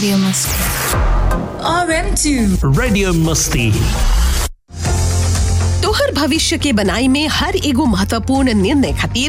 Radio मस्ती RM2 radio मस्ती। तोहर भविष्य के बनाई में हर एगो महत्वपूर्ण निर्णय खातिर